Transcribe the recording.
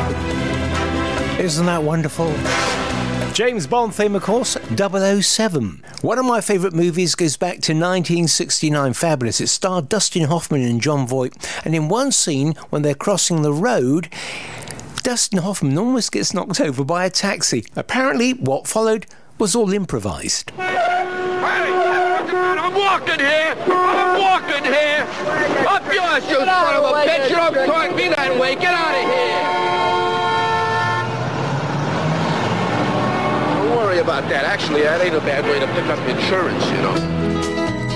Isn't that wonderful? James Bond theme, of course, 007. One of my favourite movies goes back to 1969. Fabulous. It starred Dustin Hoffman and John Voight. And in one scene, when they're crossing the road, Dustin Hoffman almost gets knocked over by a taxi. Apparently, what followed was all improvised. Hey, I'm walking here! I'm walking here! Up yours, you son of a bitch! You don't talk to me that way! Get out of here! Don't worry about that. Actually, that ain't a bad way to pick up insurance, you know.